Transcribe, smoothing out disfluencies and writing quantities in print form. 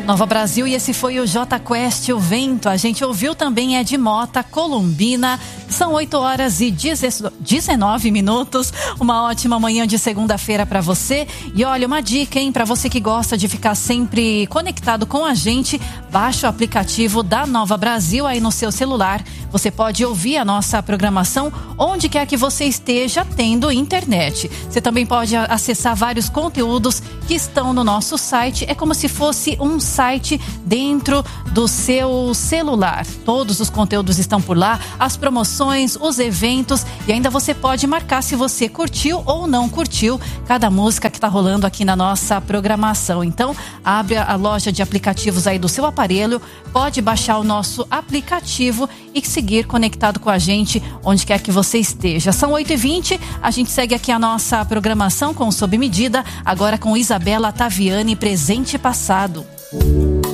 Nova Brasil, e esse foi o J Quest, o Vento. A gente ouviu também Ed Mota, Columbina. São 8h19. Uma ótima manhã de segunda-feira para você. E olha, uma dica, hein, para você que gosta de ficar sempre conectado com a gente, baixa o aplicativo da Nova Brasil aí no seu celular. Você pode ouvir a nossa programação onde quer que você esteja tendo internet. Você também pode acessar vários conteúdos que estão no nosso site. É como se fosse um site dentro do seu celular. Todos os conteúdos estão por lá, as promoções, os eventos, e ainda você pode marcar se você curtiu ou não curtiu cada música que está rolando aqui na nossa programação. Então, abre a loja de aplicativos aí do seu aparelho, pode baixar o nosso aplicativo e seguir conectado com a gente onde quer que você esteja. São 8h20, a gente segue aqui a nossa programação com Sob Medida, agora com Isabela Taviani, Presente e Passado.